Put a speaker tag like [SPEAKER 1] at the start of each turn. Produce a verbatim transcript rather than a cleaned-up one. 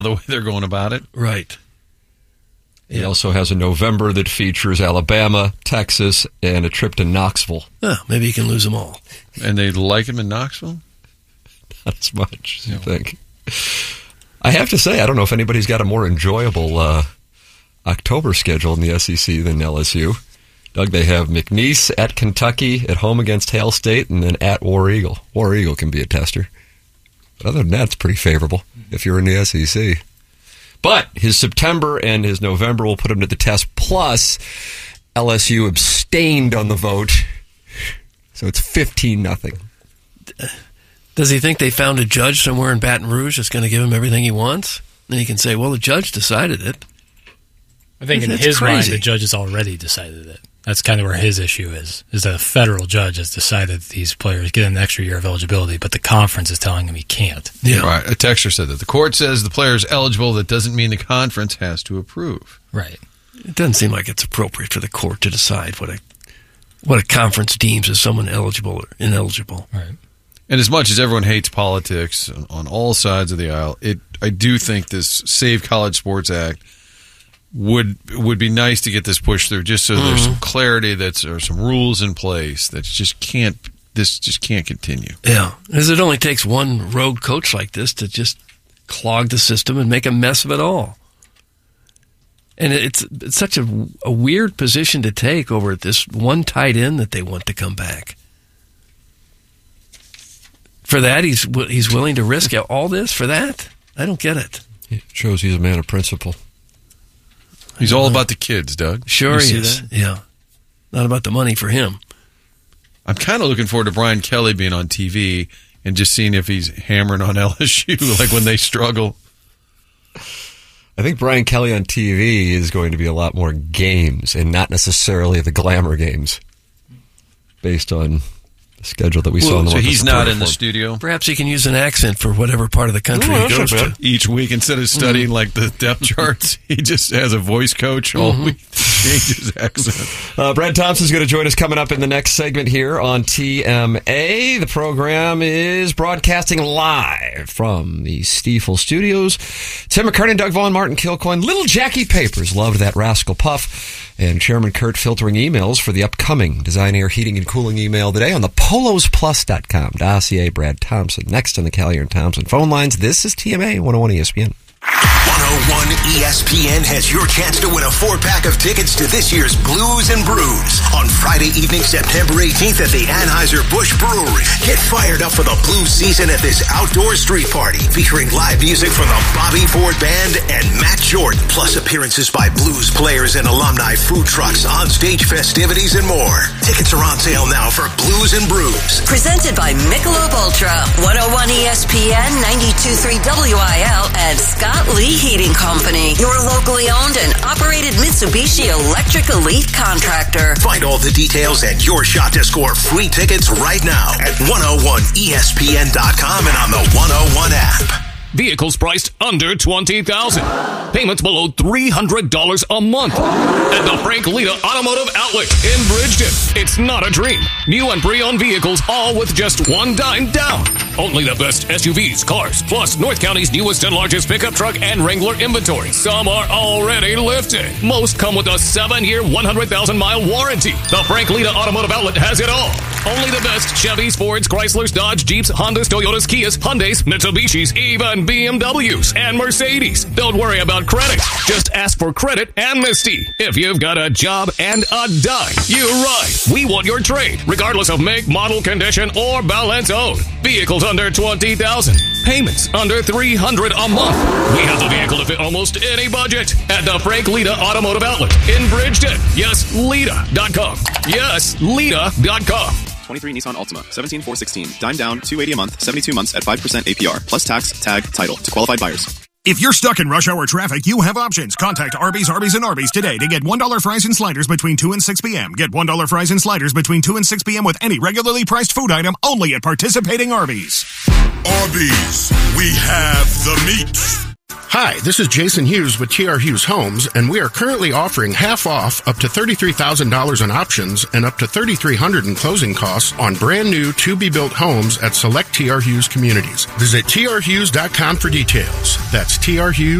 [SPEAKER 1] the way they're going about it.
[SPEAKER 2] Right.
[SPEAKER 3] He yeah. also has a November that features Alabama, Texas, and a trip to Knoxville.
[SPEAKER 2] Oh, maybe he can lose them all.
[SPEAKER 1] And they like him in Knoxville?
[SPEAKER 3] Not as much as you yeah. think. I have to say, I don't know if anybody's got a more enjoyable uh, October schedule in the S E C than L S U. Doug, they have McNeese at Kentucky, at home against Hail State, and then at War Eagle. War Eagle can be a tester. But other than that, it's pretty favorable if you're in the S E C. But his September and his November will put him to the test. Plus, L S U abstained on the vote, so it's fifteen nothing.
[SPEAKER 2] Does he think they found a judge somewhere in Baton Rouge that's going to give him everything he wants? Then he can say, well, the judge decided it.
[SPEAKER 4] I think in his mind, the judge has already decided it. That's kind of where his issue is, is that a federal judge has decided these players get an extra year of eligibility, but the conference is telling him he can't.
[SPEAKER 1] Yeah. Right. A texter said that. The court says the player is eligible. That doesn't mean the conference has to approve.
[SPEAKER 4] Right.
[SPEAKER 2] It doesn't seem like it's appropriate for the court to decide what a what a conference deems as someone eligible or ineligible.
[SPEAKER 4] Right.
[SPEAKER 1] And as much as everyone hates politics on all sides of the aisle, it I do think this Save College Sports Act would would be nice to get this pushed through, just so mm-hmm. there's some clarity, that there are some rules in place that just can't this just can't continue.
[SPEAKER 2] Yeah, because it only takes one rogue coach like this to just clog the system and make a mess of it all. And it's, it's such a, a weird position to take over at this one tight end that they want to come back. For that, he's he's willing to risk all this for that? I don't get it.
[SPEAKER 3] It shows he's a man of principle.
[SPEAKER 1] He's all about the kids, Doug.
[SPEAKER 2] Sure he is. Yeah. Not about the money for him.
[SPEAKER 1] I'm kind of looking forward to Brian Kelly being on T V and just seeing if he's hammering on L S U, like when they struggle.
[SPEAKER 3] I think Brian Kelly on T V is going to be a lot more games and not necessarily the glamour games based on the schedule that we
[SPEAKER 1] well,
[SPEAKER 3] saw in the
[SPEAKER 1] So
[SPEAKER 3] month
[SPEAKER 1] he's not in the studio?
[SPEAKER 2] Perhaps he can use an accent for whatever part of the country
[SPEAKER 3] oh,
[SPEAKER 2] he goes to.
[SPEAKER 1] Each week, instead of studying mm-hmm. like the depth charts, he just has a voice coach all mm-hmm. week to change his accent.
[SPEAKER 3] Uh, Brad Thompson's going to join us coming up in the next segment here on T M A. The program is broadcasting live from the Stiefel Studios. Tim McKernan, Doug Vaughn, Martin Kilcoyne, Little Jackie Papers loved that Rascal Puff. And Chairman Kurt filtering emails for the upcoming Design Air Heating and Cooling email today on the polos plus dot com. Dossier, Brad Thompson. Next on the Callier and Thompson phone lines, this is T M A one oh one E S P N.
[SPEAKER 5] one oh one E S P N has your chance to win a four-pack of tickets to this year's Blues and Brews on Friday evening, September eighteenth at the Anheuser-Busch Brewery. Get fired up for the blues season at this outdoor street party featuring live music from the Bobby Ford Band and Matt Jordan, plus appearances by blues players and alumni, food trucks, on-stage festivities, and more. Tickets are on sale now for Blues and Brews.
[SPEAKER 6] Presented by Michelob Ultra, one oh one E S P N, ninety-two point three W I L, and Scott Lee Heating Company, your locally owned and operated Mitsubishi Electric Elite contractor.
[SPEAKER 5] Find all the details and your shot to score free tickets right now at one oh one E S P N dot com and on the one oh one app.
[SPEAKER 7] Vehicles priced under twenty thousand dollars. Payments below three hundred dollars a month. At the Frank Lita Automotive Outlet in Bridgeton. It's not a dream. New and pre-owned vehicles, all with just one dime down. Only the best S U Vs, cars, plus North County's newest and largest pickup truck and Wrangler inventory. Some are already lifted. Most come with a seven-year, one hundred thousand mile warranty. The Frank Lita Automotive Outlet has it all. Only the best Chevys, Fords, Chryslers, Dodge, Jeeps, Hondas, Toyotas, Kias, Hyundais, Mitsubishis, even B M Ws and Mercedes. Don't worry about credit. Just ask for credit amnesty. If you've got a job and a dime, you're right. We want your trade, regardless of make, model, condition, or balance owed. Vehicles under twenty thousand dollars. Payments under three hundred dollars a month. We have the vehicle to fit almost any budget. At the Frank Lita Automotive Outlet in Bridgeton. Yes, Lita dot com. Yes, Lita dot com.
[SPEAKER 8] twenty-three Nissan Altima, seventeen four sixteen. Dime down, two hundred eighty a month, seventy-two months at five percent A P R, plus tax, tag, title to qualified buyers.
[SPEAKER 9] If you're stuck in rush hour traffic, you have options. Contact Arby's, Arby's, and Arby's today to get one dollar fries and sliders between two and six p.m. Get one dollar fries and sliders between two and six p.m. with any regularly priced food item only at participating Arby's.
[SPEAKER 10] Arby's, we have the meat. Hi, this is Jason Hughes with T R Hughes Homes, and we are currently offering half off up to thirty-three thousand dollars in options and up to three thousand three hundred dollars in closing costs on brand new to-be-built homes at select T R Hughes communities. Visit T R Hughes dot com for details. That's T R Hughes.